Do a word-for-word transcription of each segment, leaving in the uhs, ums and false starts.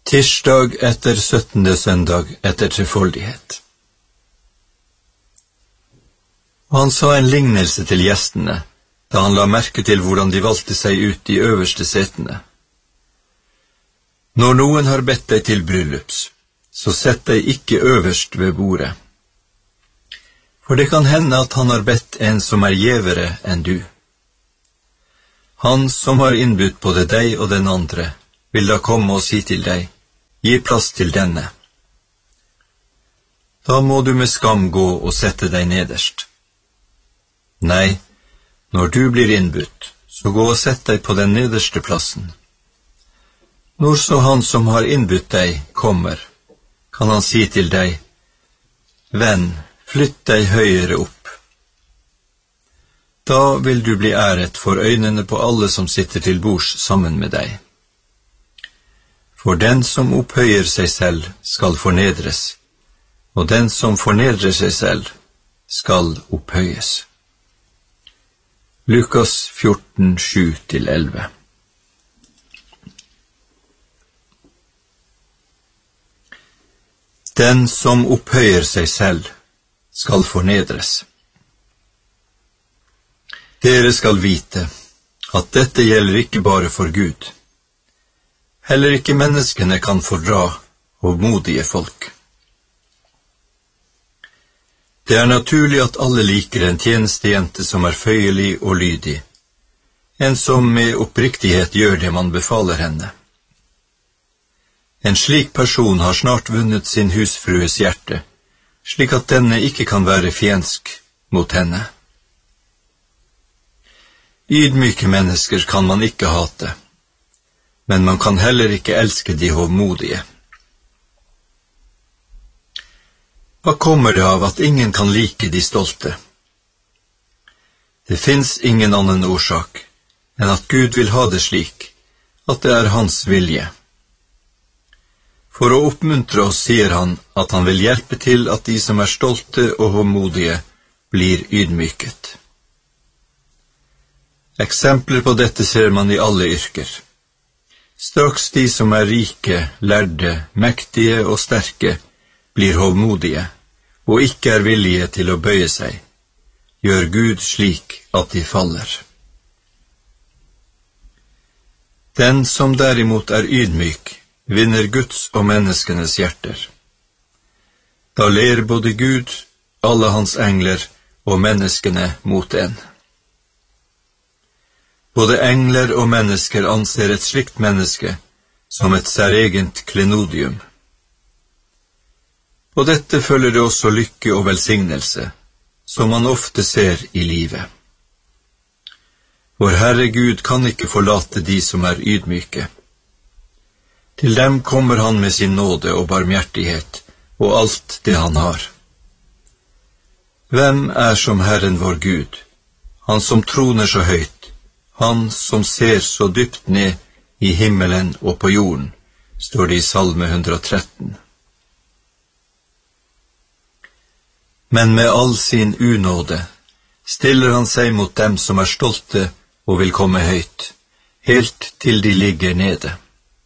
Tirsdag etter syttende søndag etter trefoldighet. Og han sa en lignelse til gjestene, da han la merke til hvordan de valgte seg ut de øverste setene. Når noen har bedt deg til bryllups, så sett deg ikke øverst ved bordet. For det kan hende at han har bedt en som er gjevere enn du. Han som har innbudt både deg og den andre, vil da komme og si til deg, gi plass til denne. Da må du med skam gå og sette deg nederst. Nei, når du blir innbudt, så gå og sett deg på den nederste plassen. Når så han som har innbudt deg kommer, kan han si til deg, venn, flytt deg høyere opp. Da vil du bli æret for øynene på alle som sitter til bords sammen med deg. For den som opphøyer seg selv skal fornedres, og den som fornedrer seg selv skal opphøyes. Lukas fjorten, sju til elleve. Den som opphøyer seg selv skal fornedres. Dere skal vite at dette gjelder ikke bare for Gud. Heller ikke menneskene kan fordra hovmodige folk. Det er naturlig at alle liker en tjenestejente som er føyelig og lydig, en som med oppriktighet gjør det man befaler henne. En slik person har snart vunnet sin husfrues hjerte, slik at denne ikke kan være fiendsk mot henne. Ydmyke mennesker kan man ikke hate, men man kan heller ikke elske de hovmodige. Hva kommer det av at ingen kan like de stolte? Det finnes ingen annen årsak enn at Gud vil ha det slik, at det er hans vilje. For å oppmuntre oss sier han at han vil hjelpe til at de som er stolte og hovmodige blir ydmyket. Eksempler på dette ser man i alle yrker. Straks de som er rike, lærde, mektige og sterke blir hovmodige, og ikke er villige til å bøye seg, gjør Gud slik at de faller. Den som derimot er ydmyk, vinner Guds og menneskenes hjerter. Da ler både Gud, alle hans engler og menneskene mot en. Både engler og mennesker anser et slikt menneske som et særegent klenodium. På dette følger det også lykke og velsignelse, som man ofte ser i livet. Vår Herre Gud kan ikke forlate de som er ydmyke. Til dem kommer han med sin nåde og barmhjertighet og alt det han har. Hvem er som Herren vår Gud, han som troner så høyt, han som ser så dypt ned i himmelen og på jorden, står det i Salme hundre og tretten. Men med all sin unåde stiller han seg mot dem som er stolte og vil komme høyt, helt til de ligger nede.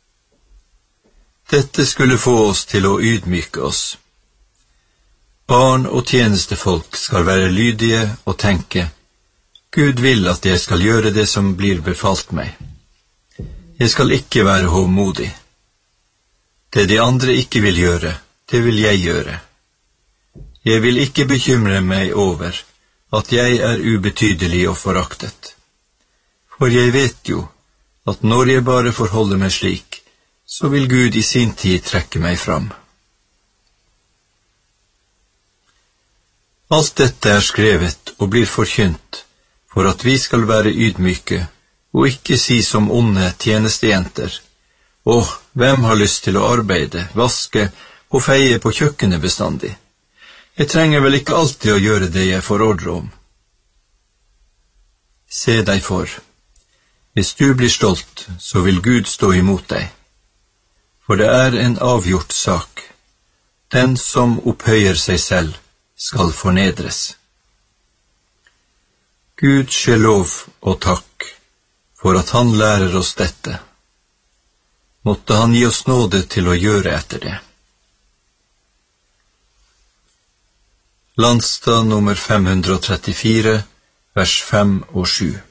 Dette skulle få oss til å ydmyke oss. Barn og tjenestefolk skal være lydige og tenke, Gud vil at jeg skal gjøre det som blir befalt meg. Jeg skal ikke være hovmodig. Det de andre ikke vil gjøre, det vil jeg gjøre. Jeg vil ikke bekymre meg over at jeg er ubetydelig og foraktet. For jeg vet jo at når jeg bare forholder meg slik, så vil Gud i sin tid trekke meg fram. Alt dette er skrevet og blir forkynt, for at vi skal være ydmyke, og ikke si som onde tjenestejenter, «Åh, hvem har lyst til å arbeide, vaske og feie på kjøkkenet bestandig? Jeg trenger vel ikke alltid å gjøre det jeg får ordre om.» Se deg for. Hvis du blir stolt, så vil Gud stå imot deg. For det er en avgjort sak. Den som opphøyer seg selv, skal fornedres. Gud skje lov og takk for at han lærer oss dette. Måtte han gi oss nåde til å gjøre etter det. Landstad nummer fem hundre og trettifire, vers fem og sju.